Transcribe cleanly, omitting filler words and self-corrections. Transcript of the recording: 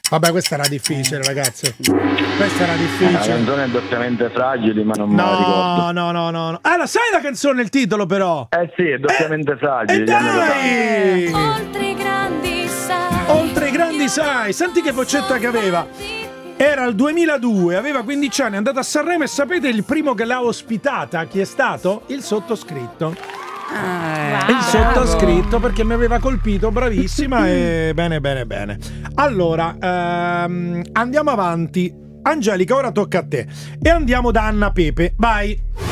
Vabbè, questa era difficile, ragazzi. Questa era difficile. La canzone è doppiamente fragili, ma non me la ricordo. No. Ah, la sai la canzone, il titolo però? Sì, è doppiamente fragili. Dai! Oltre i grandi sai. Oltre i grandi sai. Senti che vocetta che aveva. Era il 2002, aveva 15 anni, è andata a Sanremo e sapete il primo che l'ha ospitata? Chi è stato? Il sottoscritto. Il sottoscritto, perché mi aveva colpito, bravissima. E bene. Allora, andiamo avanti. Angelica, ora tocca a te. E andiamo da Anna Pepe. Vai.